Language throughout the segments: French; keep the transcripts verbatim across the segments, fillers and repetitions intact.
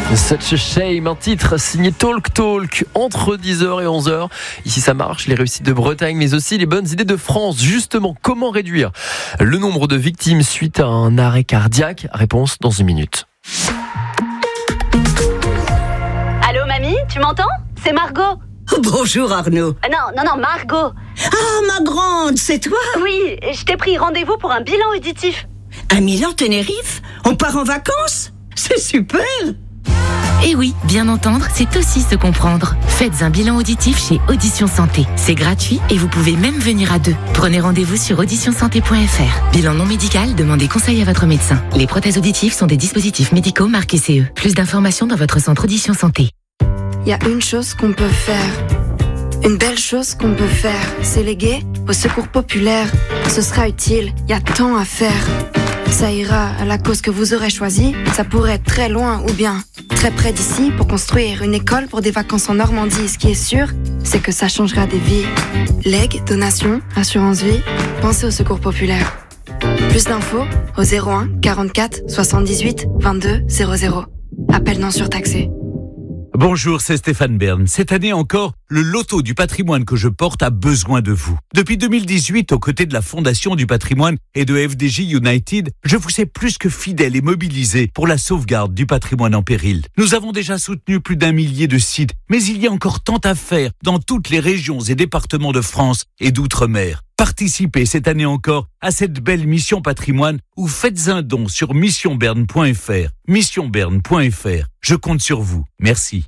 Such a Shame, un titre signé Talk Talk entre dix heures et onze heures. Ici ça marche, les réussites de Bretagne mais aussi les bonnes idées de France. Justement, comment réduire le nombre de victimes suite à un arrêt cardiaque? Réponse dans une minute. Allô mamie, tu m'entends? C'est Margot. Bonjour Arnaud. Euh, non, non, non, Margot. Ah, ma grande, c'est toi? Oui, je t'ai pris rendez-vous pour un bilan auditif. À Milan, Tenerife? On part en vacances? C'est super! Eh oui, bien entendre, c'est aussi se comprendre. Faites un bilan auditif chez Audition Santé. C'est gratuit et vous pouvez même venir à deux. Prenez rendez-vous sur audition santé point f r. Bilan non médical, demandez conseil à votre médecin. Les prothèses auditives sont des dispositifs médicaux marqués C E. Plus d'informations dans votre centre Audition Santé. Il y a une chose qu'on peut faire. Une belle chose qu'on peut faire. C'est léguer au secours populaire. Ce sera utile, il y a tant à faire. Ça ira à la cause que vous aurez choisie. Ça pourrait être très loin ou bien très près d'ici pour construire une école pour des vacances en Normandie. Ce qui est sûr, c'est que ça changera des vies. Legs, donations, assurance vie, pensez au secours populaire. Plus d'infos au zéro un quarante-quatre soixante-dix-huit vingt-deux zéro zéro. Appel non surtaxé. Bonjour, c'est Stéphane Bern. Cette année encore, le loto du patrimoine que je porte a besoin de vous. Depuis deux mille dix-huit, aux côtés de la Fondation du patrimoine et de F D J United, je vous sais plus que fidèle et mobilisé pour la sauvegarde du patrimoine en péril. Nous avons déjà soutenu plus d'un millier de sites, mais il y a encore tant à faire dans toutes les régions et départements de France et d'outre-mer. Participez cette année encore à cette belle mission patrimoine ou faites un don sur mission bern point f r. mission bern point f r. Je compte sur vous. Merci.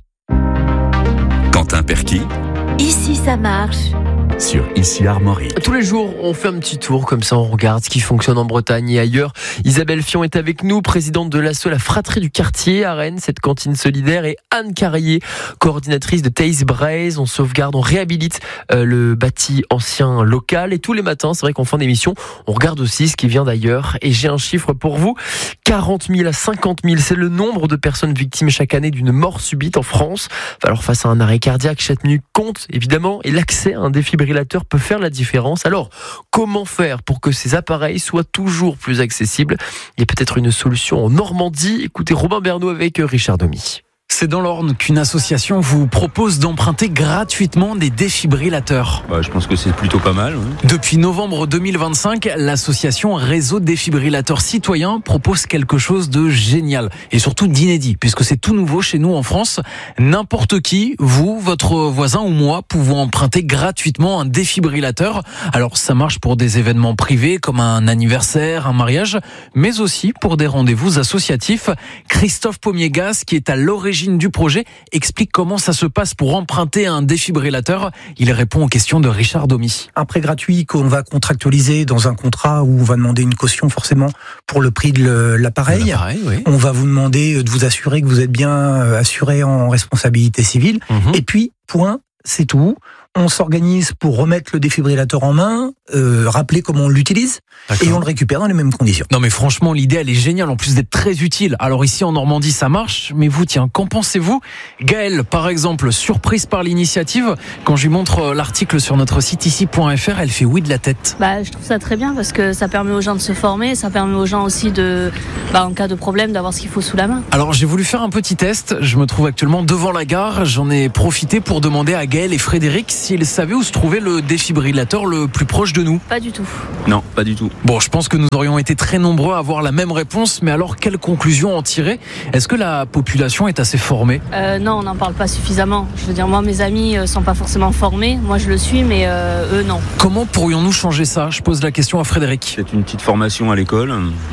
Quentin Perquis, Ici ça marche. sur Ici Armorique. Tous les jours, on fait un petit tour, comme ça on regarde ce qui fonctionne en Bretagne et ailleurs. Isabelle Fion est avec nous, présidente de l'asso La Fratrie du Quartier à Rennes, cette cantine solidaire, et Anne Carrier, coordinatrice de Taze Braise. On sauvegarde, on réhabilite euh, le bâti ancien local, et tous les matins, c'est vrai qu'en fin d'émission, on regarde aussi ce qui vient d'ailleurs. Et j'ai un chiffre pour vous, quarante mille à cinquante mille, c'est le nombre de personnes victimes chaque année d'une mort subite en France. Alors face à un arrêt cardiaque, chaque minute compte évidemment, et l'accès à un défibrillateur peut faire la différence. Alors, comment faire pour que ces appareils soient toujours plus accessibles? Il y a peut-être une solution en Normandie. Écoutez Robin Bernot avec Richard Domy. C'est dans l'Orne qu'une association vous propose d'emprunter gratuitement des défibrillateurs. Bah, je pense que c'est plutôt pas mal. Oui. Depuis novembre deux mille vingt-cinq, l'association Réseau Défibrillateurs Citoyens propose quelque chose de génial et surtout d'inédit, puisque c'est tout nouveau chez nous en France. N'importe qui, vous, votre voisin ou moi, pouvons emprunter gratuitement un défibrillateur. Alors ça marche pour des événements privés comme un anniversaire, un mariage, mais aussi pour des rendez-vous associatifs. Christophe Pomiegas, qui est à l'origine du projet, explique comment ça se passe pour emprunter un défibrillateur. Il répond aux questions de Richard Domy. Un prêt gratuit qu'on va contractualiser dans un contrat où on va demander une caution forcément pour le prix de l'appareil. l'appareil oui. On va vous demander de vous assurer que vous êtes bien assuré en responsabilité civile. Mmh. Et puis, point, c'est tout. On s'organise pour remettre le défibrillateur en main, euh, rappeler comment on l'utilise, D'accord. et on le récupère dans les mêmes conditions. Non mais franchement, l'idée elle est géniale, en plus d'être très utile. Alors ici en Normandie ça marche, mais vous tiens, qu'en pensez-vous? Gaëlle, par exemple, surprise par l'initiative, quand je lui montre l'article sur notre site ici point f r, elle fait oui de la tête. Bah, je trouve ça très bien parce que ça permet aux gens de se former, ça permet aux gens aussi de, bah, en cas de problème, d'avoir ce qu'il faut sous la main. Alors j'ai voulu faire un petit test, je me trouve actuellement devant la gare, j'en ai profité pour demander à Gaëlle et Frédéric s'ils savaient où se trouvait le défibrillateur le plus proche de nous. Pas du tout. Non, pas du tout. Bon, je pense que nous aurions été très nombreux à avoir la même réponse, mais alors quelle conclusion en tirer? Est-ce que la population est assez formée? euh, Non, on n'en parle pas suffisamment. Je veux dire, moi, mes amis ne sont pas forcément formés. Moi, je le suis, mais euh, eux, non. Comment pourrions-nous changer ça? Je pose la question à Frédéric. C'est une petite formation à l'école,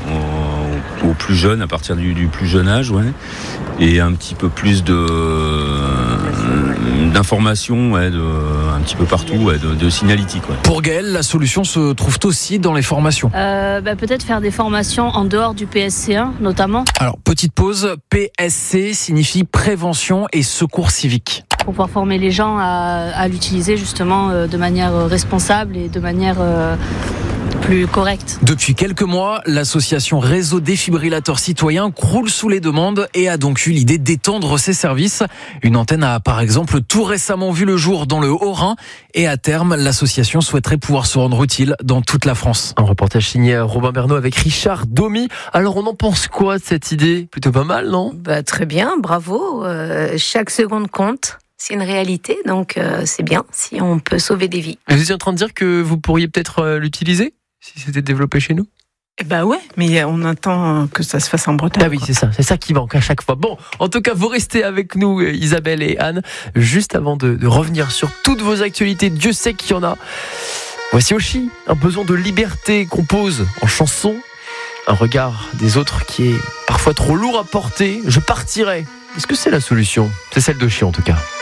au, au plus jeune, à partir du, du plus jeune âge, ouais. Et un petit peu plus de d'informations, ouais, de, un petit peu partout, ouais, de, de signalétique. Ouais. Pour Gaëlle, la solution se trouve aussi dans les formations. Euh, bah, peut-être faire des formations en dehors du P S C un, notamment. Alors, petite pause, P S C signifie prévention et secours civique. Pour pouvoir former les gens à, à l'utiliser justement euh, de manière responsable et de manière... Euh, plus correct. Depuis quelques mois, l'association Réseau Défibrillateur Citoyen croule sous les demandes et a donc eu l'idée d'étendre ses services. Une antenne a par exemple tout récemment vu le jour dans le Haut-Rhin et à terme, l'association souhaiterait pouvoir se rendre utile dans toute la France. Un reportage signé Robin Bernot avec Richard Domy. Alors on en pense quoi de cette idée ? Plutôt pas mal, non ? Bah, très bien, bravo. Euh, chaque seconde compte. C'est une réalité, donc euh, c'est bien si on peut sauver des vies. Vous étiez en train de dire que vous pourriez peut-être euh, l'utiliser si c'était développé chez nous ? Eh ben ouais, mais on attend que ça se fasse en Bretagne. Ah oui, c'est ça, c'est ça qui manque à chaque fois. Bon, en tout cas, vous restez avec nous, Isabelle et Anne, juste avant de, de revenir sur toutes vos actualités. Dieu sait qu'il y en a. Voici Oshi, un besoin de liberté qu'on pose en chanson. Un regard des autres qui est parfois trop lourd à porter. Je partirai. Est-ce que c'est la solution ? C'est celle d'Oshi en tout cas.